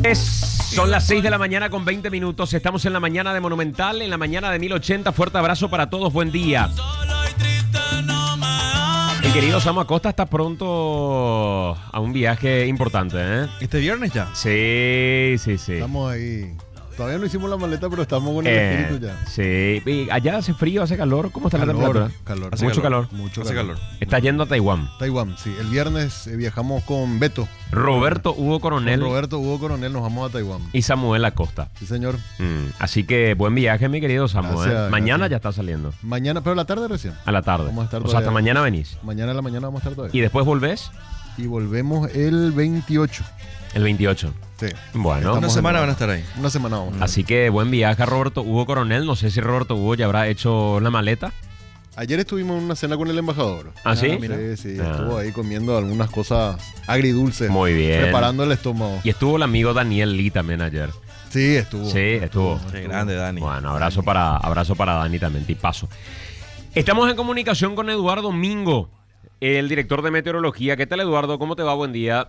Son las 6 de la mañana con 20 minutos. Estamos en la mañana de Monumental, en la mañana de 1080. Fuerte abrazo para todos. Buen día. El querido Samu Acosta está pronto a un viaje importante, ¿eh? ¿Este viernes ya? Sí. Estamos ahí. Todavía no hicimos la maleta, pero estamos con el espíritu ya. Sí. ¿Y allá hace frío, hace calor? ¿Cómo está la temperatura? Calor. Mucho calor. Hace calor. Está yendo a Taiwán. Taiwán, sí. El viernes viajamos con Beto. Roberto Hugo Coronel. Con Roberto Hugo Coronel nos vamos a Taiwán. Y Samuel Acosta. Sí, señor. Así que buen viaje, mi querido Samuel. Gracias, Mañana gracias. ya está saliendo. Mañana, pero a la tarde recién. A la tarde. Vamos a estar o sea, hasta todavía. mañana venís. Mañana a la mañana vamos a estar todavía. ¿Y después volvés? Y volvemos el 28. El 28. Sí. Bueno. Estamos Una semana van a estar ahí. Una semana vamos. Así que buen viaje a Roberto Hugo Coronel. No sé si Roberto Hugo ya habrá hecho la maleta. Ayer estuvimos en una cena con el embajador. ¿Ah, sí? mira. Sí. Ah. Estuvo ahí comiendo algunas cosas agridulces. Muy bien. Preparando el estómago. Y estuvo el amigo Daniel Lee también ayer. Sí, estuvo. Sí, estuvo. Qué grande, Dani. Bueno, abrazo para Dani también, tipazo. Estamos en comunicación con Eduardo Mingo, el director de meteorología. ¿Qué tal, Eduardo? ¿Cómo te va? Buen día.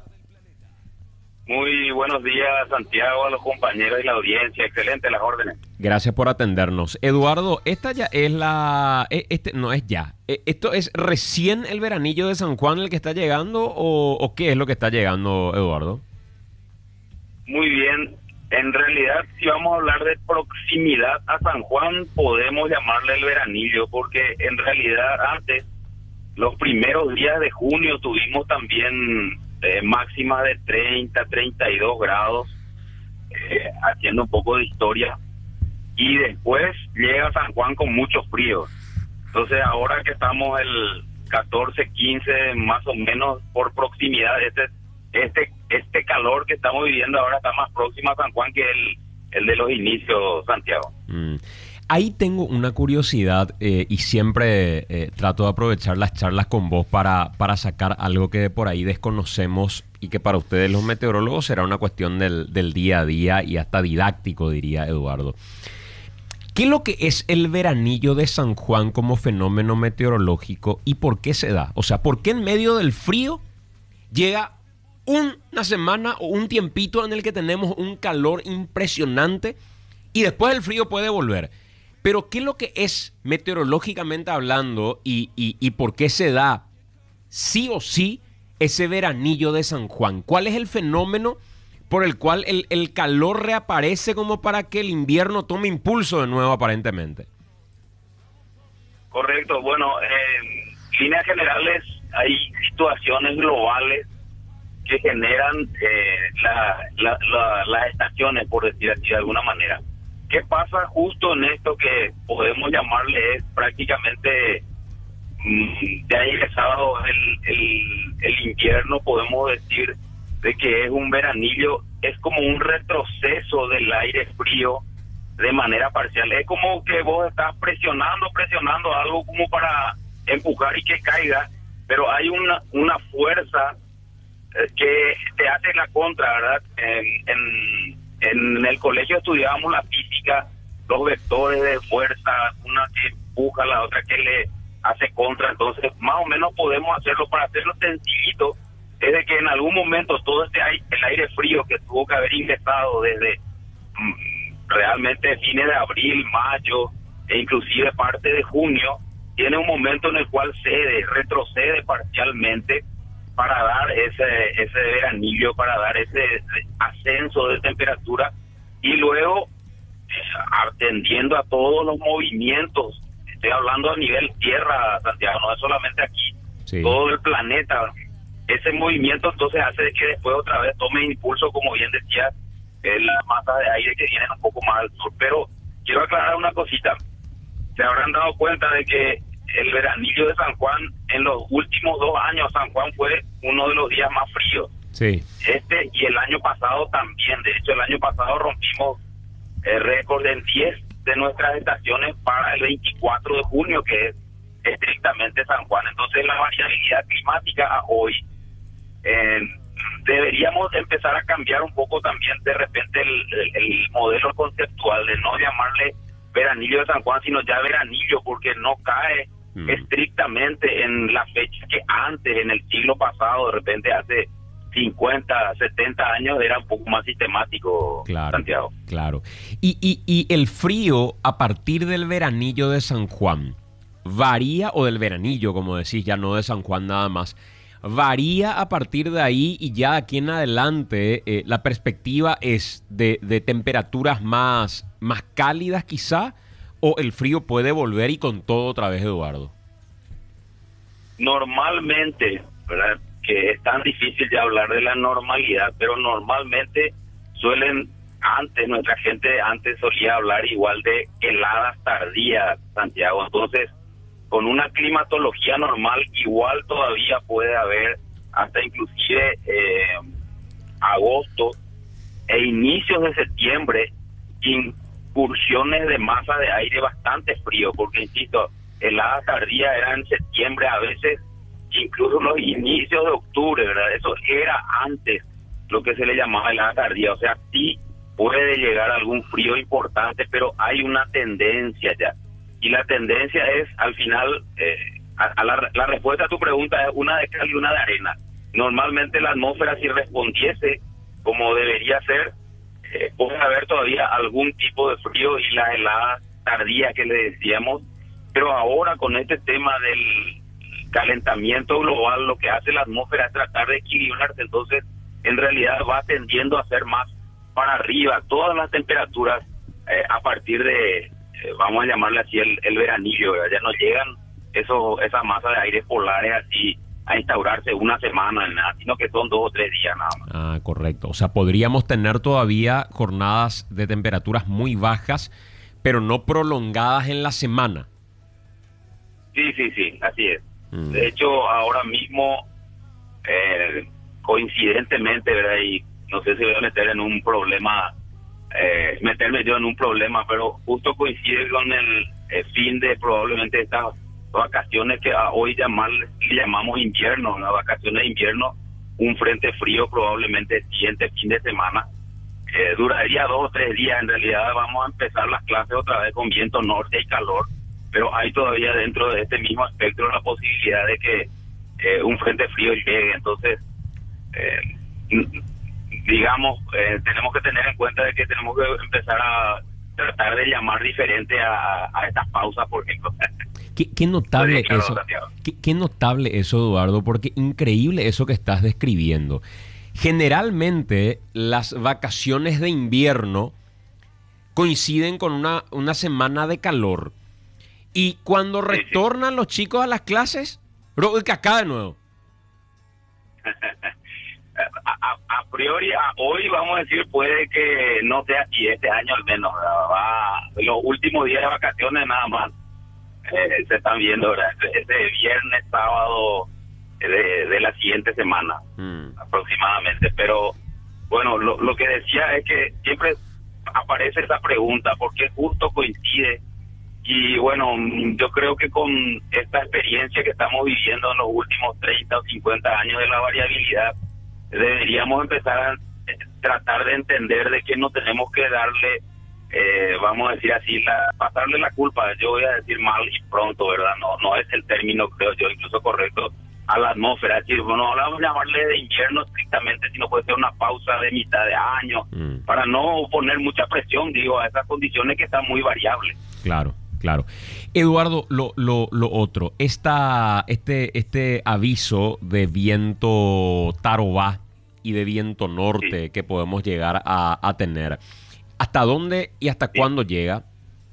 Muy buenos días, Santiago, a los compañeros y la audiencia. Excelente las órdenes. Gracias por atendernos. Eduardo, esta ya es no es ya. ¿Esto es recién el veranillo de San Juan el que está llegando o qué es lo que está llegando, Eduardo? Muy bien. En realidad, si vamos a hablar de proximidad a San Juan, podemos llamarle el veranillo, porque en realidad antes, los primeros días de junio, tuvimos también máximas de 30, 32 grados, haciendo un poco de historia. Y después llega San Juan con mucho frío. Entonces, ahora que estamos el 14, 15, más o menos por proximidad, este calor que estamos viviendo ahora está más próximo a San Juan que el de los inicios, Santiago. Ahí tengo una curiosidad y siempre trato de aprovechar las charlas con vos para sacar algo que de por ahí desconocemos y que para ustedes los meteorólogos será una cuestión del día a día y hasta didáctico, diría Eduardo. ¿Qué es lo que es el veranillo de San Juan como fenómeno meteorológico y por qué se da? O sea, ¿por qué en medio del frío llega una semana o un tiempito en el que tenemos un calor impresionante y después el frío puede volver? Pero ¿qué es lo que es meteorológicamente hablando y por qué se da sí o sí ese veranillo de San Juan? ¿Cuál es el fenómeno por el cual el calor reaparece como para que el invierno tome impulso de nuevo aparentemente? Correcto. Bueno, en líneas generales hay situaciones globales que generan las estaciones, por decir así de alguna manera. ¿Qué pasa justo en esto que podemos llamarle es prácticamente ya ha ingresado el invierno? Podemos decir de que es un veranillo, es como un retroceso del aire frío de manera parcial. Es como que vos estás presionando algo como para empujar y que caiga, pero hay una fuerza que te hace la contra, ¿verdad? En el colegio estudiábamos la física, los vectores de fuerza, una que empuja, la otra que le hace contra. Entonces, más o menos podemos hacerlo. Para hacerlo sencillito, es de que en algún momento todo el aire frío que tuvo que haber ingresado desde realmente fines de abril, mayo e inclusive parte de junio, tiene un momento en el cual retrocede parcialmente para dar ese veranillo, para dar ese ascenso de temperatura y luego atendiendo a todos los movimientos. Estoy hablando a nivel tierra, Santiago, no es solamente aquí, sí. Todo el planeta. Ese movimiento entonces hace que después otra vez tome impulso, como bien decía, las masas de aire que vienen un poco más al sur. Pero quiero aclarar una cosita. Se habrán dado cuenta de que el veranillo de San Juan, en los últimos 2 años, San Juan fue uno de los días más fríos. Sí. Y el año pasado también. De hecho, el año pasado rompimos el récord en 10 de nuestras estaciones para el 24 de junio, que es estrictamente San Juan. Entonces, la variabilidad climática a hoy, deberíamos empezar a cambiar un poco también de repente el modelo conceptual de no llamarle veranillo de San Juan, sino ya veranillo, porque no cae estrictamente en la fecha que antes, en el siglo pasado, de repente hace 50, 70 años era un poco más sistemático, Claro, Santiago. claro. Y el frío a partir del veranillo de San Juan, ¿varía, o del veranillo, como decís, ya no de San Juan nada más, varía a partir de ahí y ya de aquí en adelante la perspectiva es de temperaturas más cálidas quizá, o el frío puede volver y con todo otra vez, Eduardo? Normalmente, ¿verdad? Que es tan difícil de hablar de la normalidad, pero normalmente nuestra gente antes solía hablar igual de heladas tardías, Santiago. Entonces, con una climatología normal, igual todavía puede haber hasta inclusive agosto e inicios de septiembre incursiones de masa de aire bastante frío, porque insisto, heladas tardías eran en septiembre, a veces incluso los inicios de octubre, ¿verdad? Eso era antes lo que se le llamaba helada tardía, o sea, sí puede llegar algún frío importante, pero hay una tendencia ya, y la tendencia es, al final, la respuesta a tu pregunta es una de cal y una de arena. Normalmente la atmósfera, si respondiese como debería ser, puede haber todavía algún tipo de frío y la helada tardía que le decíamos, pero ahora con este tema del calentamiento global, lo que hace la atmósfera es tratar de equilibrarse, entonces en realidad va tendiendo a ser más para arriba todas las temperaturas a partir de, vamos a llamarle así, el veranillo, ¿verdad? Ya no llegan esas masas de aire polares así a instaurarse una semana, nada, sino que son 2 o 3 días nada más. Ah, correcto. O sea, podríamos tener todavía jornadas de temperaturas muy bajas, pero no prolongadas en la semana. Sí, así es. De hecho, ahora mismo, coincidentemente, ¿verdad? Y no sé si voy a meterme yo en un problema, pero justo coincide con el fin de probablemente estas vacaciones que hoy llamamos invierno, las vacaciones de invierno, un frente frío probablemente el siguiente fin de semana. Duraría 2 o 3 días, en realidad vamos a empezar las clases otra vez con viento norte y calor, pero hay todavía dentro de este mismo espectro la posibilidad de que un frente frío llegue. Entonces, digamos, tenemos que tener en cuenta de que tenemos que empezar a tratar de llamar diferente a estas pausas, por ejemplo. Qué notable Claro, eso. Santiago. Qué notable eso, Eduardo, porque increíble eso que estás describiendo. Generalmente las vacaciones de invierno coinciden con una semana de calor. Y cuando retornan los chicos a las clases, acá de nuevo. A priori, hoy vamos a decir, puede que no sea así este año al menos, los últimos días de vacaciones nada más se están viendo, ¿verdad? Ese viernes, sábado de la siguiente semana aproximadamente. Pero bueno, lo que decía es que siempre aparece esa pregunta, ¿por qué justo coincide? Y bueno, yo creo que con esta experiencia que estamos viviendo en los últimos 30 o 50 años de la variabilidad, deberíamos empezar a tratar de entender de que no tenemos que darle, vamos a decir así, pasarle la culpa, yo voy a decir mal y pronto, ¿verdad? No es el término, creo yo, incluso correcto, a la atmósfera. Es decir, no vamos a llamarle de invierno estrictamente, sino puede ser una pausa de mitad de año, para no poner mucha presión, digo, a esas condiciones que están muy variables. Claro. Claro. Eduardo, lo otro, este aviso de viento tarobá y de viento norte que podemos llegar a tener, ¿hasta dónde y hasta cuándo llega?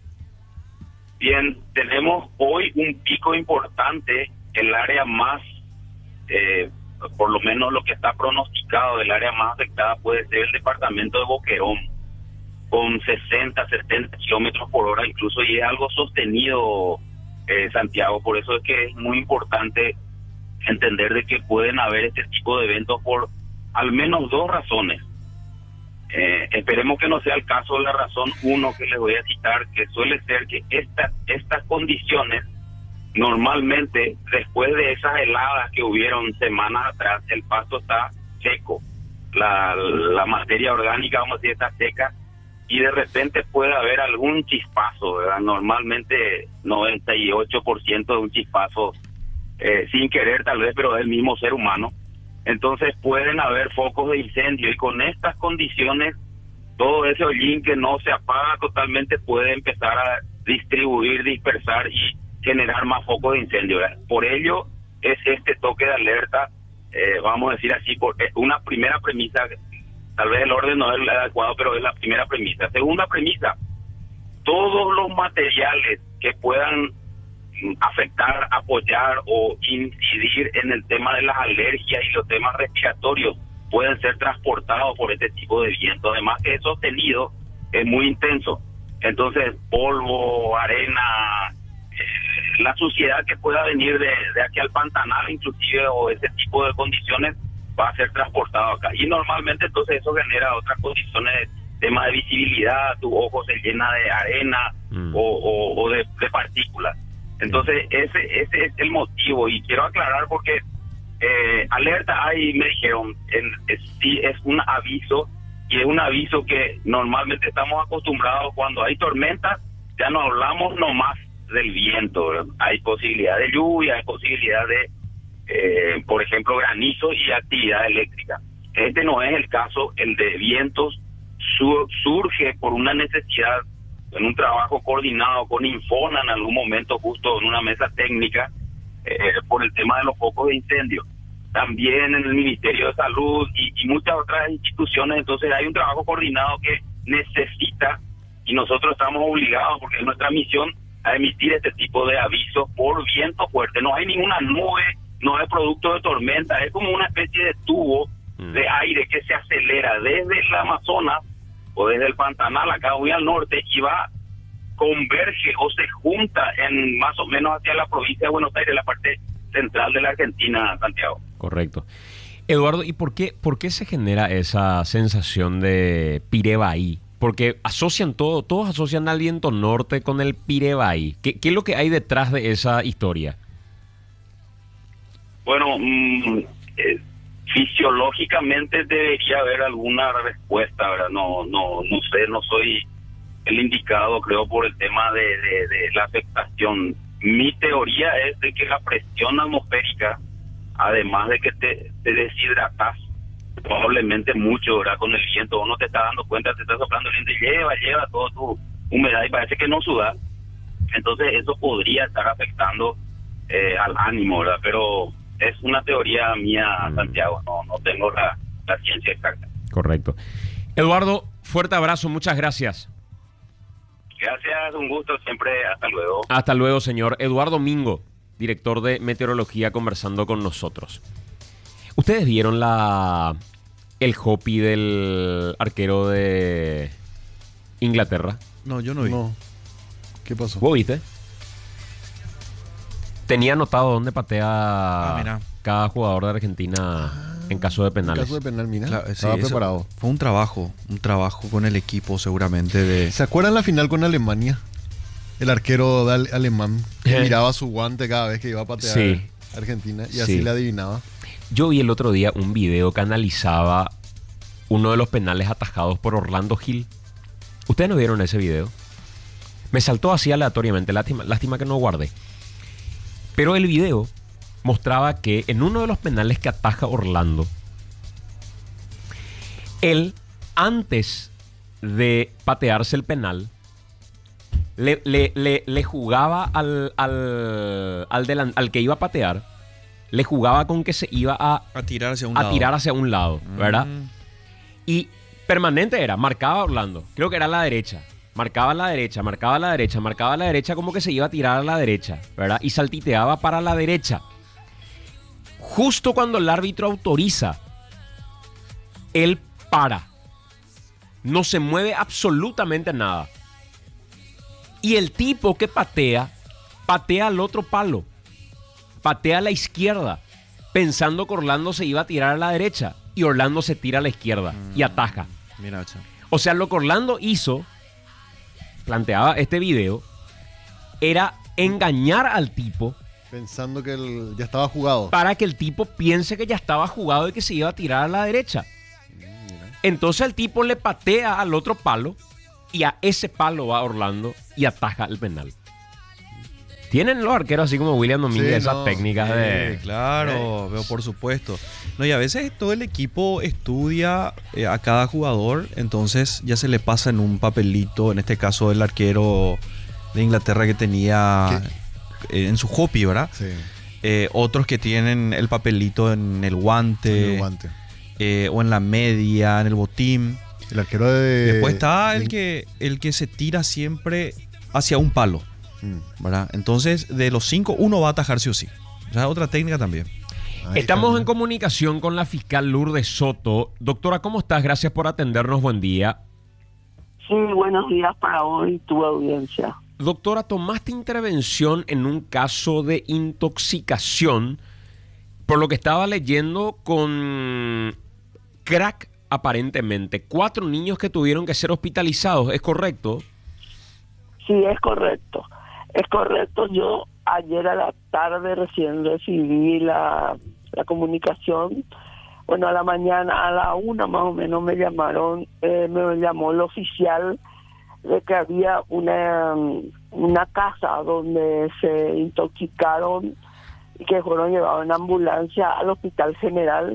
Bien, tenemos hoy un pico importante, el área más, por lo menos lo que está pronosticado, el área más afectada puede ser el departamento de Boquerón, con 60, 70 kilómetros por hora, incluso, y es algo sostenido, Santiago. Por eso es que es muy importante entender de que pueden haber este tipo de eventos por al menos 2 razones. Esperemos que no sea el caso de la razón 1 que les voy a citar, que suele ser que estas condiciones, normalmente, después de esas heladas que hubieron semanas atrás, el pasto está seco, la materia orgánica, vamos a decir, está seca, y de repente puede haber algún chispazo, ¿verdad? Normalmente 98% de un chispazo, sin querer tal vez, pero del mismo ser humano, entonces pueden haber focos de incendio y con estas condiciones todo ese hollín que no se apaga totalmente puede empezar a distribuir, dispersar y generar más focos de incendio, ¿verdad? Por ello es este toque de alerta, vamos a decir así, porque una primera premisa, tal vez el orden no es el adecuado, pero es la primera premisa. Segunda premisa, todos los materiales que puedan afectar, apoyar o incidir en el tema de las alergias y los temas respiratorios pueden ser transportados por este tipo de viento. Además que es sostenido, es muy intenso. Entonces, polvo, arena, la suciedad que pueda venir de aquí al Pantanal, inclusive, o ese tipo de condiciones, va a ser transportado acá. Y normalmente entonces eso genera otras condiciones, tema de visibilidad, tu ojo se llena de arena o de partículas. Entonces ese es el motivo y quiero aclarar porque alerta hay, me dijeron, sí es un aviso y es un aviso que normalmente estamos acostumbrados cuando hay tormentas, ya no hablamos nomás del viento, ¿verdad? Hay posibilidad de lluvia, hay posibilidad de, por ejemplo, granizo y actividad eléctrica. Este no es el caso, el de vientos surge por una necesidad en un trabajo coordinado con Infona en algún momento, justo en una mesa técnica, por el tema de los focos de incendio. También en el Ministerio de Salud y muchas otras instituciones, entonces hay un trabajo coordinado que necesita, y nosotros estamos obligados, porque es nuestra misión, a emitir este tipo de avisos por viento fuerte. No hay ninguna nube, no es producto de tormenta, es como una especie de tubo de aire que se acelera desde el Amazonas o desde el Pantanal acá muy al norte y converge o se junta en más o menos hacia la provincia de Buenos Aires, la parte central de la Argentina, Santiago. Correcto. Eduardo, ¿y por qué se genera esa sensación de Pirebaí? Porque todos asocian al viento norte con el Pirebaí. ¿Qué es lo que hay detrás de esa historia? Bueno, fisiológicamente debería haber alguna respuesta, ¿verdad? No sé, no soy el indicado, creo, por el tema de la afectación. Mi teoría es de que la presión atmosférica, además de que te deshidratas probablemente mucho, ¿verdad? Con el viento, vos no te estás dando cuenta, te está soplando el viento y lleva toda tu humedad y parece que no sudas. Entonces eso podría estar afectando al ánimo, ¿verdad? Pero es una teoría mía, Santiago, no tengo la ciencia exacta. Correcto. Eduardo, fuerte abrazo, muchas gracias. Gracias, un gusto siempre, hasta luego. Hasta luego, señor. Eduardo Mingo, director de meteorología, conversando con nosotros. ¿Ustedes vieron el hopi del arquero de Inglaterra? No, yo no vi. No. ¿Qué pasó? ¿Vos viste? Tenía anotado dónde patea mira. cada jugador de Argentina en caso de En penales. caso de penal, mira, Claro, sí, estaba eso preparado. Fue un trabajo con el equipo seguramente de... ¿Se acuerdan la final con Alemania? El arquero alemán que miraba su guante cada vez que iba a patear Sí. Argentina y Sí. así le adivinaba. Yo vi el otro día un video que analizaba uno de los penales atajados por Orlando Gil. ¿Ustedes no vieron ese video? Me saltó así aleatoriamente, lástima que no guardé. Pero el video mostraba que en uno de los penales que ataja Orlando, él, antes de patearse el penal, le jugaba al que iba a patear, le jugaba con que se iba a tirar hacia un a lado. tirar hacia un lado, ¿verdad? Y permanente era, marcaba a Orlando, creo que era a la derecha. Marcaba a la derecha, marcaba a la derecha, marcaba a la derecha, como que se iba a tirar a la derecha, ¿verdad? Y saltiteaba para la derecha. Justo cuando el árbitro autoriza, él para. No se mueve absolutamente nada. Y el tipo que patea al otro palo. Patea a la izquierda, pensando que Orlando se iba a tirar a la derecha. Y Orlando se tira a la izquierda y ataja. Mira, che. O sea, lo que Orlando hizo, planteaba este video, era engañar al tipo Pensando que ya estaba jugado. para que el tipo piense que ya estaba jugado y que se iba a tirar a la derecha. Entonces el tipo le patea al otro palo y a ese palo va Orlando y ataja el penal. Tienen los arqueros así como William Domínguez, Sí, esas no, técnicas de... Claro, veo, por supuesto. No, y a veces todo el equipo estudia a cada jugador, entonces ya se le pasa en un papelito, en este caso el arquero de Inglaterra que tenía en su hopi, ¿verdad? Sí, Otros que tienen el papelito en el guante, el guante. O en la media, en el botín. El arquero de... Después está el que se tira siempre hacia un palo, ¿verdad? Entonces, de los 5, uno va a atajar sí o sí. Esa es otra técnica también. Ahí Estamos está. en comunicación con la fiscal Lourdes Soto. Doctora, ¿cómo estás? Gracias por atendernos. Buen día. Sí, buenos días para hoy, tu audiencia. Doctora, tomaste intervención en un caso de intoxicación, por lo que estaba leyendo, con crack aparentemente. 4 niños que tuvieron que ser hospitalizados, ¿es correcto? Sí, es correcto. Es correcto. Yo ayer a la tarde recién recibí la comunicación. Bueno, a la mañana, a la 1 más o menos me llamaron, me llamó el oficial de que había una casa donde se intoxicaron y que fueron llevados en ambulancia al Hospital General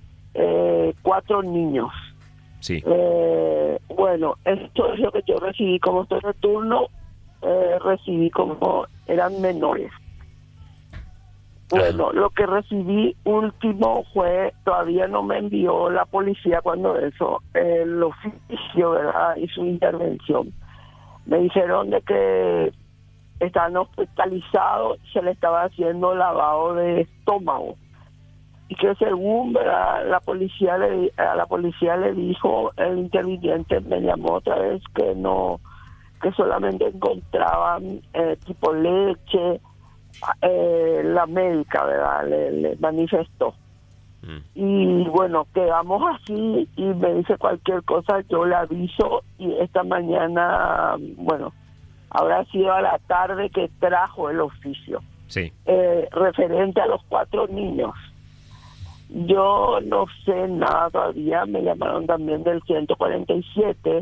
4 niños. Sí. Bueno, esto es lo que yo recibí como estoy de turno, recibí como eran menores. Bueno, lo que recibí último fue, todavía no me envió la policía cuando eso, el oficio, ¿verdad? Y su intervención. Me dijeron de que estaban hospitalizados, se le estaba haciendo lavado de estómago. Y que según, ¿verdad? A la policía le dijo, el interviniente me llamó otra vez que no, que solamente encontraban tipo leche, la médica, ¿verdad? Le manifestó. Y bueno, quedamos así y me dice cualquier cosa, yo le aviso. Y esta mañana, bueno, habrá sido a la tarde que trajo el oficio. Sí. Referente a los 4 niños. Yo no sé nada todavía, me llamaron también del 147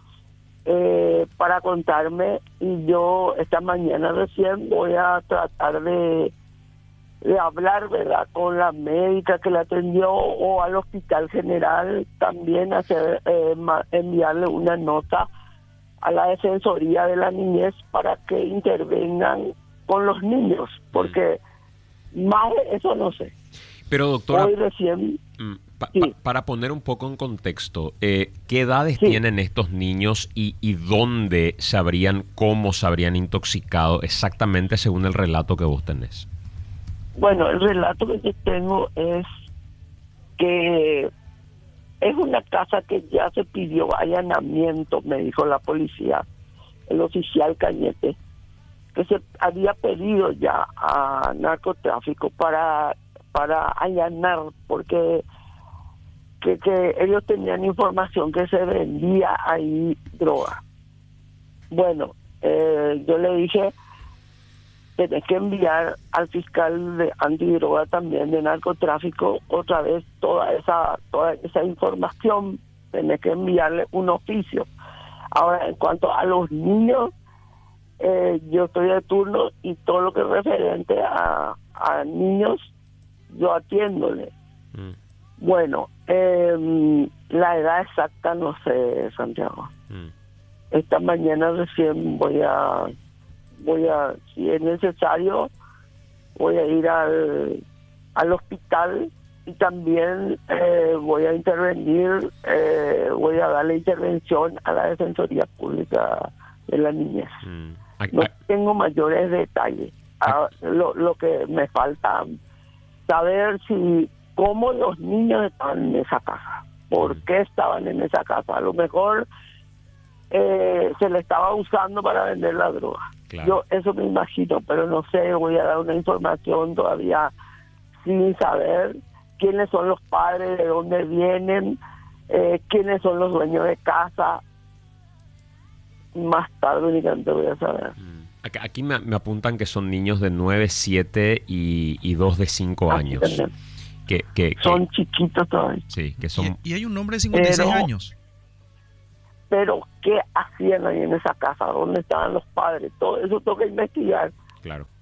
para contarme, y yo esta mañana recién voy a tratar de hablar, ¿verdad?, con la médica que la atendió o al Hospital General, también hacer enviarle una nota a la Defensoría de la Niñez para que intervengan con los niños, porque más de eso no sé. Pero doctora, Hoy recién... Sí. Para poner un poco en contexto, ¿qué edades Sí. tienen estos niños y dónde cómo se habrían intoxicado exactamente según el relato que vos tenés? Bueno, el relato que yo tengo es que es una casa que ya se pidió allanamiento, me dijo la policía, el oficial Cañete, que se había pedido ya a narcotráfico para allanar, porque que ellos tenían información que se vendía ahí droga. Bueno, yo le dije, tenés que enviar al fiscal de antidroga también de narcotráfico otra vez toda esa información, tenés que enviarle un oficio. Ahora, en cuanto a los niños, yo estoy de turno y todo lo que es referente a niños, yo atiéndole. Bueno, la edad exacta no sé, Santiago. Esta mañana recién voy a, si es necesario, voy a ir al hospital y también voy a intervenir, voy a darle intervención a la Defensoría Pública de la Niñez. No tengo mayores detalles. Lo que me falta saber cómo los niños estaban en esa casa, por qué estaban en esa casa. A lo mejor se le estaba usando para vender la droga. Claro. Yo eso me imagino, pero no sé, voy a dar una información todavía sin saber quiénes son los padres, de dónde vienen, quiénes son los dueños de casa. Más tarde únicamente voy a saber. Aquí me apuntan que son niños de 9, 7 y 2 de 5 años. Son chiquitos todavía. Sí, que son... Y hay un hombre de 56 años. Pero, ¿qué hacían ahí en esa casa? ¿Dónde estaban los padres? Todo eso tengo que investigar. Claro.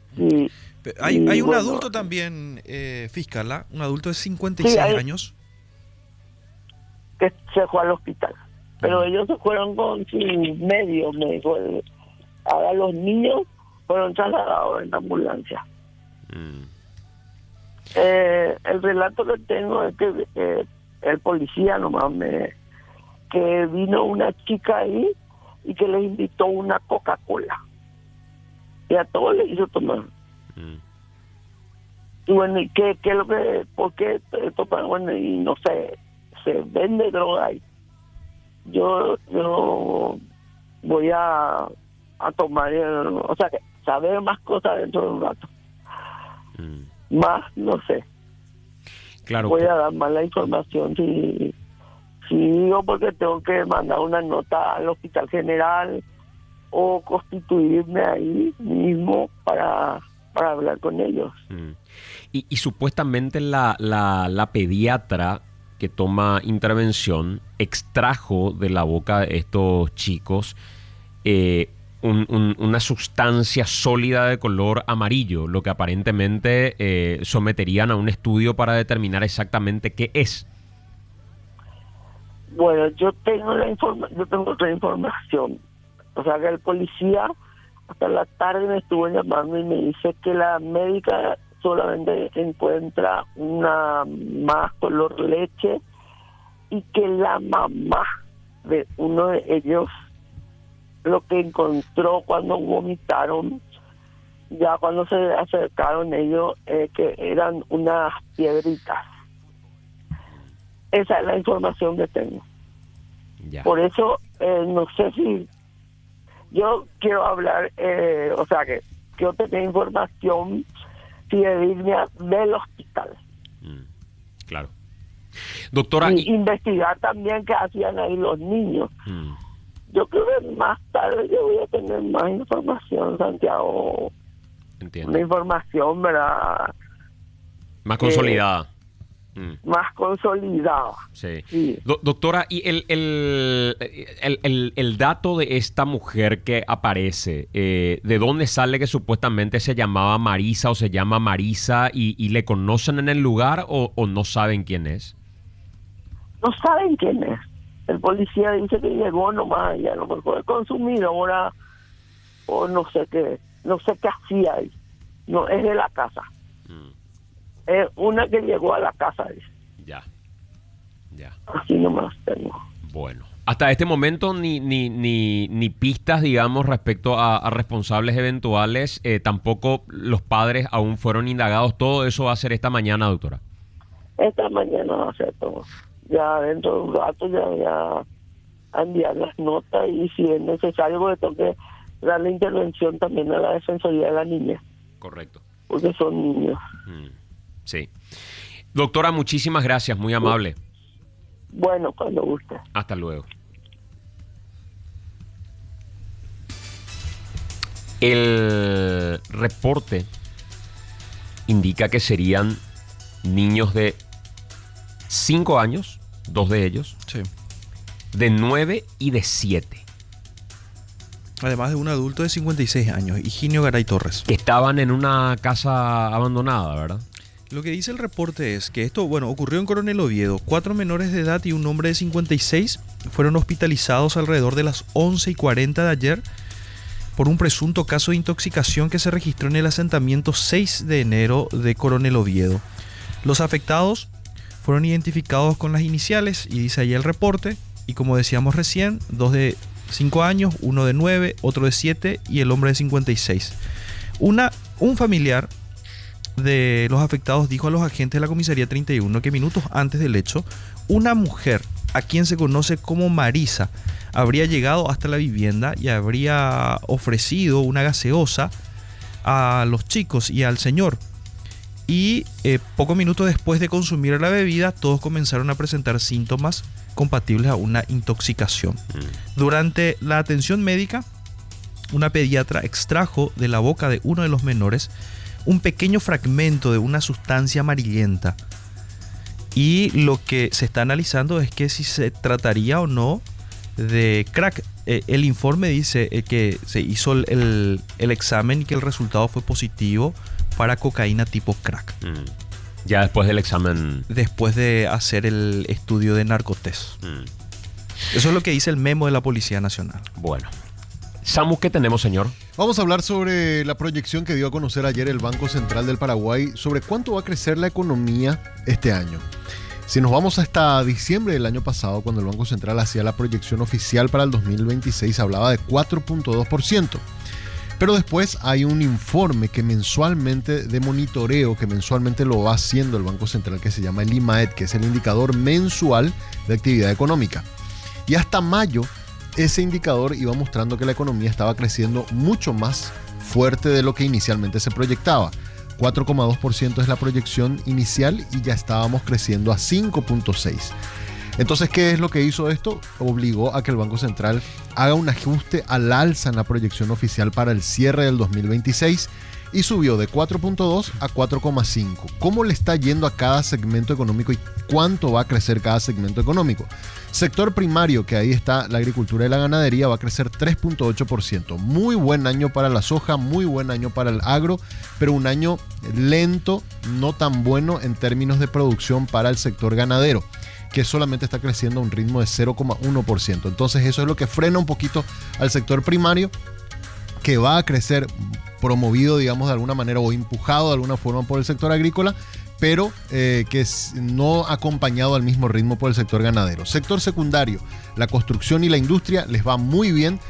Y, Hay un bueno, adulto también, fiscal, ¿ah? Un adulto de 56 Sí, años. que se fue al hospital. Pero ellos se fueron con sus medios, me dijo. Ahora los niños fueron trasladados en ambulancia. Mm. El relato que tengo es que el policía nomás que vino una chica ahí y que le invitó una Coca-Cola. Y a todos le hizo tomar. Mm. Y bueno, ¿y qué es lo que, por qué toman? Bueno, y no sé, se vende droga ahí. Yo voy a tomar, o sea, que saber más cosas dentro de un rato. Mm. Más, no sé. Claro. Voy a dar más la información si digo, porque tengo que mandar una nota al Hospital General o constituirme ahí mismo para hablar con ellos. Mm. Y supuestamente la pediatra que toma intervención extrajo de la boca de estos chicos una sustancia sólida de color amarillo, lo que aparentemente someterían a un estudio para determinar exactamente qué es. Bueno, yo tengo otra información. O sea, que el policía hasta la tarde me estuvo llamando y me dice que la médica solamente encuentra una más color leche y que la mamá de uno de ellos lo que encontró cuando vomitaron, ya cuando se acercaron ellos, que eran unas piedritas. Esa es la información que tengo. Ya. Por eso no sé si yo quiero hablar, o sea, que quiero tener información fidedigna del hospital. Claro. Doctora, Y investigar también qué hacían ahí los niños. Yo creo que más tarde yo voy a tener más información, Santiago. entiendo. Una información, ¿verdad? Más consolidada. Más consolidada. Sí. Sí. Doctora, y el dato de esta mujer que aparece, ¿de dónde sale que supuestamente se llamaba Marisa o se llama Marisa y le conocen en el lugar o no saben quién es? No saben quién es. El policía dice que llegó nomás y a lo mejor es consumidora o no sé qué hacía ahí. No, es de la casa. Es una que llegó a la casa, dice. Ya. Así nomás tengo. Bueno. Hasta este momento ni pistas, digamos, respecto a responsables eventuales. Tampoco los padres aún fueron indagados. Todo eso va a ser esta mañana, doctora. Esta mañana va a ser todo. Ya dentro de un rato ya a enviar las notas y si es necesario, porque tengo que darle intervención también a la Defensoría de la Niña. Correcto. Porque son niños. Sí. Doctora, muchísimas gracias, muy amable. Bueno, cuando guste. Hasta luego. El reporte indica que serían niños de 5 años, 2 de ellos, Sí. de 9 y de 7, Además de un adulto de 56 años, Higinio Garay Torres. que estaban en una casa abandonada, ¿verdad? Lo que dice el reporte es que esto, ocurrió en Coronel Oviedo. 4 menores de edad y un hombre de 56 fueron hospitalizados alrededor de las 11:40 de ayer por un presunto caso de intoxicación que se registró en el asentamiento 6 de enero de Coronel Oviedo. Los afectados fueron identificados con las iniciales y dice ahí el reporte, y como decíamos recién, 2 de 5 años, 1 de 9, otro de 7 y el hombre de 56. Un familiar de los afectados dijo a los agentes de la comisaría 31 que minutos antes del hecho, una mujer a quien se conoce como Marisa habría llegado hasta la vivienda y habría ofrecido una gaseosa a los chicos y al señor. Y pocos minutos después de consumir la bebida, todos comenzaron a presentar síntomas compatibles a una intoxicación. Durante la atención médica, una pediatra extrajo de la boca de uno de los menores un pequeño fragmento de una sustancia amarillenta. Y lo que se está analizando es que si se trataría o no de crack. El informe dice que se hizo el examen y que el resultado fue positivo para cocaína tipo crack. Ya después del examen. Después de hacer el estudio de narcotest. Eso es lo que dice el memo de la Policía Nacional. Bueno. Samu, ¿qué tenemos, señor? Vamos a hablar sobre la proyección que dio a conocer ayer el Banco Central del Paraguay sobre cuánto va a crecer la economía este año. Si nos vamos hasta diciembre del año pasado, cuando el Banco Central hacía la proyección oficial para el 2026, hablaba de 4.2%. Pero después hay un informe que mensualmente de monitoreo, que mensualmente lo va haciendo el Banco Central, que se llama el IMAET, que es el indicador mensual de actividad económica. Y hasta mayo, ese indicador iba mostrando que la economía estaba creciendo mucho más fuerte de lo que inicialmente se proyectaba. 4,2% es la proyección inicial y ya estábamos creciendo a 5,6%. Entonces, ¿qué es lo que hizo esto? Obligó a que el Banco Central haga un ajuste al alza en la proyección oficial para el cierre del 2026 y subió de 4.2 a 4,5. ¿Cómo le está yendo a cada segmento económico y cuánto va a crecer cada segmento económico? Sector primario, que ahí está la agricultura y la ganadería, va a crecer 3.8%. Muy buen año para la soja, muy buen año para el agro, pero un año lento, no tan bueno en términos de producción para el sector ganadero, que solamente está creciendo a un ritmo de 0,1%. Entonces eso es lo que frena un poquito al sector primario, que va a crecer promovido, digamos, de alguna manera o empujado de alguna forma por el sector agrícola, pero que no acompañado al mismo ritmo por el sector ganadero. Sector secundario, la construcción y la industria les va muy bien,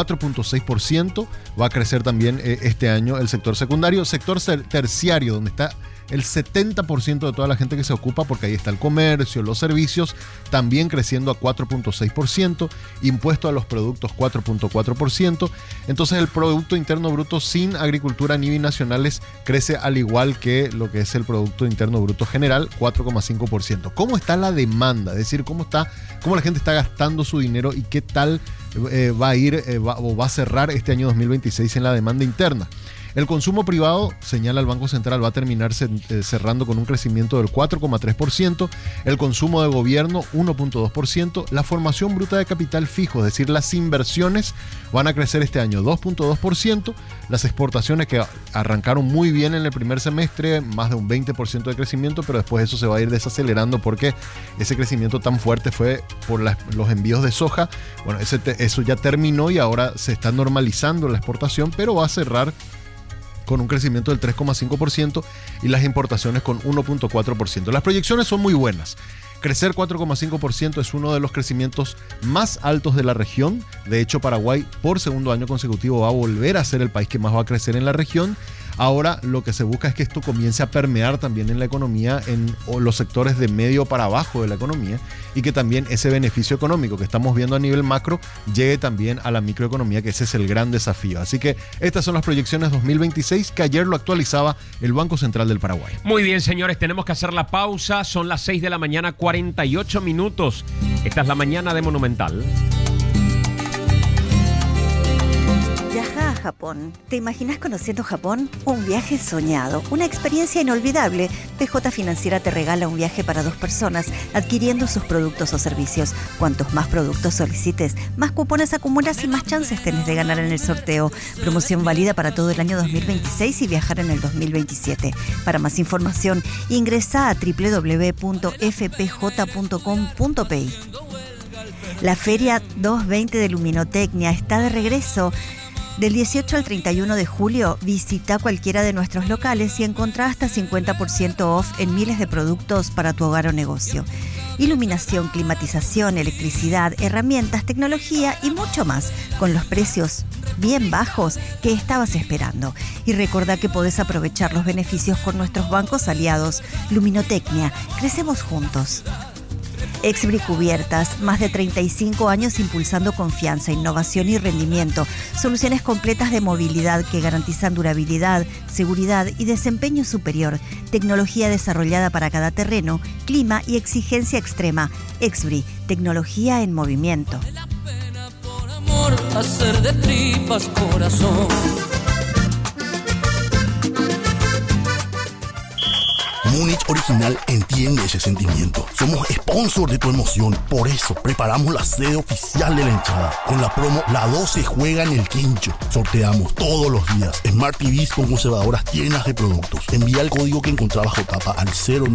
4.6%, va a crecer también este año el sector secundario. Sector terciario, donde está el 70% de toda la gente que se ocupa, porque ahí está el comercio, los servicios, también creciendo a 4.6%, impuesto a los productos 4.4%. Entonces el Producto Interno Bruto sin agricultura ni binacionales crece al igual que lo que es el Producto Interno Bruto general, 4,5%. ¿Cómo está la demanda? Es decir, cómo la gente está gastando su dinero y qué tal va a ir o va a cerrar este año 2026 en la demanda interna. El consumo privado, señala el Banco Central, va a terminar cerrando con un crecimiento del 4,3%, el consumo de gobierno 1,2%, la formación bruta de capital fijo, es decir, las inversiones van a crecer este año 2,2%, las exportaciones que arrancaron muy bien en el primer semestre, más de un 20% de crecimiento, pero después eso se va a ir desacelerando porque ese crecimiento tan fuerte fue por los envíos de soja. Bueno, eso ya terminó y ahora se está normalizando la exportación, pero va a cerrar con un crecimiento del 3,5% y las importaciones con 1,4%. Las proyecciones son muy buenas. Crecer 4,5% es uno de los crecimientos más altos de la región. De hecho, Paraguay por segundo año consecutivo va a volver a ser el país que más va a crecer en la región. Ahora lo que se busca es que esto comience a permear también en la economía, en los sectores de medio para abajo de la economía, y que también ese beneficio económico que estamos viendo a nivel macro llegue también a la microeconomía, que ese es el gran desafío. Así que estas son las proyecciones 2026 que ayer lo actualizaba el Banco Central del Paraguay. Muy bien, señores, tenemos que hacer la pausa. Son las 6 de la mañana, 48 minutos. Esta es la mañana de Monumental. Viaja a Japón. ¿Te imaginas conociendo Japón? Un viaje soñado, una experiencia inolvidable. PJ Financiera te regala un viaje para 2 personas adquiriendo sus productos o servicios. Cuantos más productos solicites, más cupones acumulas y más chances tenés de ganar en el sorteo. Promoción válida para todo el año 2026 y viajar en el 2027. Para más información, ingresa a www.fpj.com.pi. La Feria 220 de Luminotecnia está de regreso. Del 18 al 31 de julio, visita cualquiera de nuestros locales y encontrá hasta 50% off en miles de productos para tu hogar o negocio. Iluminación, climatización, electricidad, herramientas, tecnología y mucho más, con los precios bien bajos que estabas esperando. Y recordá que podés aprovechar los beneficios con nuestros bancos aliados. Luminotecnia, crecemos juntos. Exbri Cubiertas, más de 35 años impulsando confianza, innovación y rendimiento. Soluciones completas de movilidad que garantizan durabilidad, seguridad y desempeño superior. Tecnología desarrollada para cada terreno, clima y exigencia extrema. Exbri, tecnología en movimiento. Hacer de tripas corazón. Múnich Original entiende ese sentimiento. Somos sponsor de tu emoción. Por eso preparamos la sede oficial de la hinchada. Con la promo La 12 juega en el quincho. Sorteamos todos los días Smart TVs con conservadoras llenas de productos. Envía el código que encontrás bajo tapa al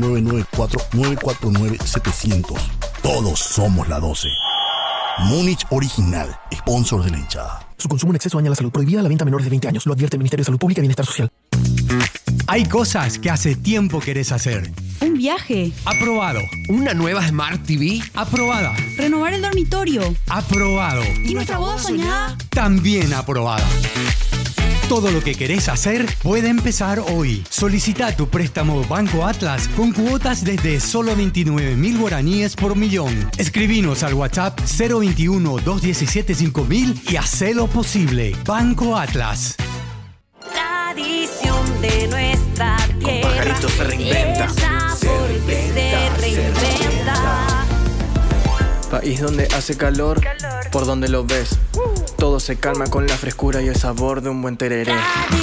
0994-949-700. Todos somos La 12. Múnich Original, sponsor de la hinchada. Su consumo en exceso daña la salud. Prohibida la venta a menores de 20 años. Lo advierte el Ministerio de Salud Pública y Bienestar Social. Hay cosas que hace tiempo querés hacer. Un viaje. Aprobado. Una nueva Smart TV. Aprobada. Renovar el dormitorio. Aprobado. ¿Y nuestra boda soñada? También aprobada. Todo lo que querés hacer puede empezar hoy. Solicita tu préstamo Banco Atlas con cuotas desde solo 29.000 guaraníes por millón. Escribinos al WhatsApp 021-217-5000 y hacelo posible. Banco Atlas. Tradición de nuestra tierra. Con Pajarito se reinventa. Se reinventa. País donde hace calor, por donde lo ves. Todo se calma con la frescura y el sabor de un buen tereré.